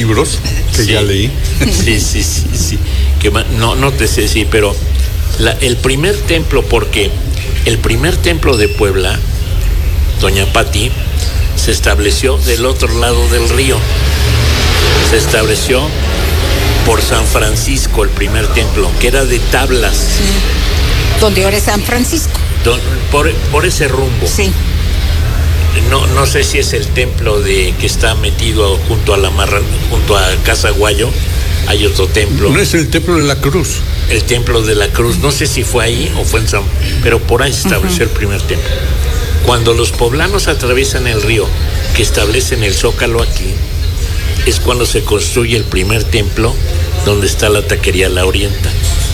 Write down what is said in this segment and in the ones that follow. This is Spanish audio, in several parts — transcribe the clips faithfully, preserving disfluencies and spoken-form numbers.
libros que sí, ya leí. Sí, sí, sí, sí. Que no, no te sé, sí, pero la, el primer templo, porque el primer templo de Puebla, doña Pati, se estableció del otro lado del río. Se estableció por San Francisco, el primer templo, que era de tablas. Sí. Donde ahora es San Francisco. Don, por, por ese rumbo. Sí. No, no sé si es el templo de que está metido junto a la marra, junto a Casa Guayo. Hay otro templo. No es el templo de la Cruz. El templo de la Cruz. No sé si fue ahí o fue en San, pero por ahí se estableció uh-huh. el primer templo. Cuando los poblanos atraviesan el río, que establecen el Zócalo aquí, es cuando se construye el primer templo, donde está la taquería La Orienta.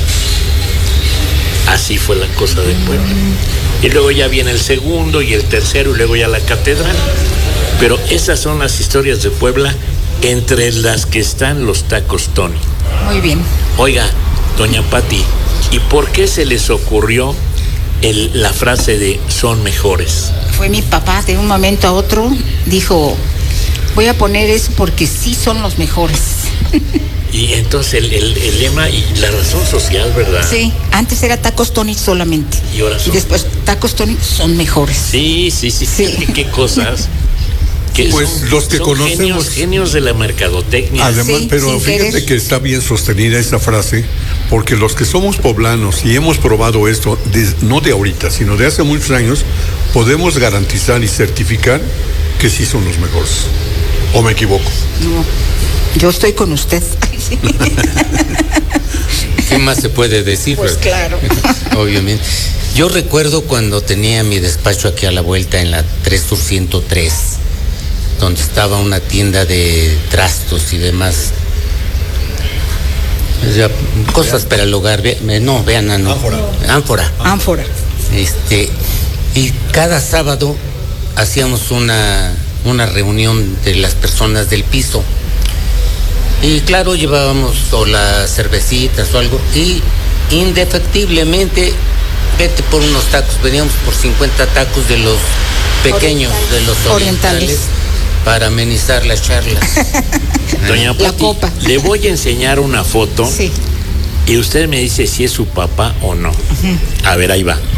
Así fue la cosa de Puebla. Y luego ya viene el segundo y el tercero y luego ya la catedral. Pero esas son las historias de Puebla, entre las que están los tacos Tony. Muy bien. Oiga, doña Pati, ¿y por qué se les ocurrió el, la frase de son mejores? Fue mi papá, de un momento a otro dijo, voy a poner eso porque sí son los mejores. Y entonces el, el, el lema y la razón social, ¿verdad? Sí, antes era tacos Tony solamente. Y ahora son... Y después tacos Tony son mejores. Sí, sí, sí, sí. ¿Qué, qué cosas? Que pues son, los que son conocemos... Genios, genios de la mercadotecnia. Además, sí, pero fíjate querer. que está bien sostenida esa frase, porque los que somos poblanos y hemos probado esto, de, no de ahorita, sino de hace muchos años, podemos garantizar y certificar que sí son los mejores. ¿O me equivoco? No, yo estoy con usted. ¿Qué más se puede decir? Pues claro. Obviamente. Yo recuerdo cuando tenía mi despacho aquí a la vuelta en la tres sur ciento tres, donde estaba una tienda de trastos y demás. Ya, cosas para el hogar. No, vean, no. Ánfora. Ánfora. Ánfora. Este, y cada sábado hacíamos una, una reunión de las personas del piso. Y claro, llevábamos o las cervecitas o algo, y indefectiblemente, vete por unos tacos, veníamos por cincuenta tacos de los pequeños, de los orientales, orientales. Para amenizar las charlas. Doña Pati, la copa. Le voy a enseñar una foto, sí. Y usted me dice si es su papá o no. Uh-huh. A ver, ahí va.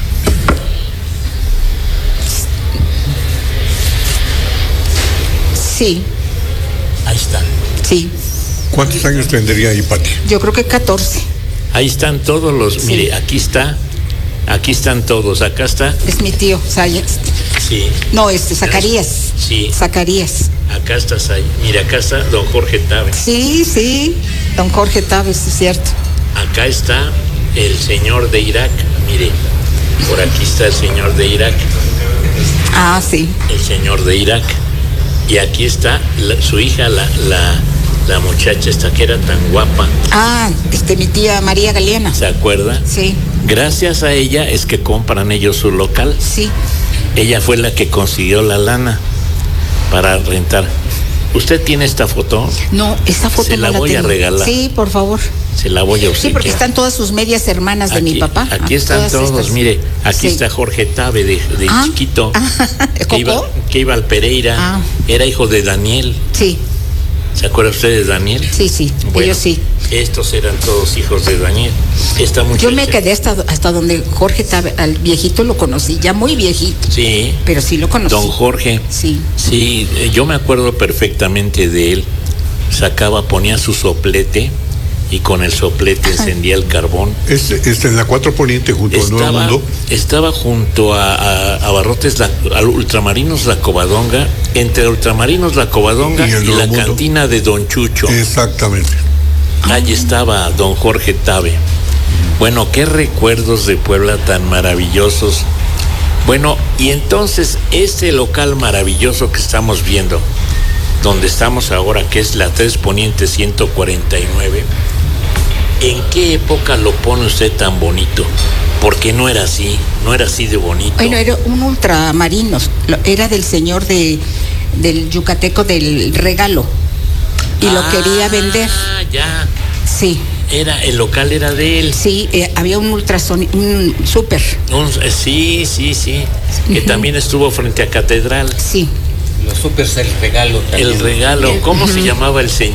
Sí. Ahí está. Sí. ¿Cuántos años tendría ahí, Pati? Yo creo que catorce. Ahí están todos los, sí. Mire, aquí está, aquí están todos, acá está. Es mi tío, Sayas. Sí. No, este, Zacarías. Sí. Zacarías. Acá está Sayas. Mire, acá está don Jorge Tabe. Sí, sí, don Jorge Tabe, es cierto. Acá está el señor de Irak, mire, por aquí está el señor de Irak. Ah, sí. El señor de Irak. Y aquí está la, su hija, la, la, la muchacha esta que era tan guapa. Ah, este, mi tía María Galeana. ¿Se acuerda? Sí. Gracias a ella es que compran ellos su local. Sí. Ella fue la que consiguió la lana para rentar. ¿Usted tiene esta foto? No, esta foto Se no la la voy tengo. a regalar. Sí, por favor. Se la voy a obsequiar. Sí, porque están todas sus medias hermanas de aquí, mi papá. Aquí están todas todos, estas. Mire, aquí sí. Está Jorge Tabe de, de ah, chiquito, ah, que, iba, que iba al Pereira, ah. Era hijo de Daniel. Sí. ¿Se acuerda usted de Daniel? Sí, sí, bueno, ellos sí. Estos eran todos hijos de Daniel. Esta Yo me quedé hasta, hasta donde Jorge Tabe, al viejito lo conocí, ya muy viejito. Sí. Pero sí lo conocí. Don Jorge. Sí. Sí, yo me acuerdo perfectamente de él. Sacaba, ponía su soplete y con el soplete encendía el carbón. Este, este en la cuatro Poniente, junto estaba, al Nuevo Mundo. Estaba junto a, a, a Barrotes, la, a Ultramarinos La Covadonga, entre Ultramarinos La Covadonga y, y la mundo. Cantina de Don Chucho. Exactamente. Allí estaba don Jorge Tabe. Bueno, qué recuerdos de Puebla tan maravillosos. Bueno, y entonces este local maravilloso que estamos viendo, donde estamos ahora, que es la tres Poniente ciento cuarenta y nueve, ¿en qué época lo pone usted tan bonito? Porque no era así, no era así de bonito. Bueno, era un ultramarinos, era del señor de del yucateco del Regalo, y ah, lo quería vender. Ah, ya. Sí. Era, el local era de él. Sí, eh, había un ultrason, un súper. Un, sí, sí, sí, que uh-huh. también estuvo frente a Catedral. Sí. Los supers, el Regalo también. El Regalo, ¿cómo uh-huh. se llamaba el señor?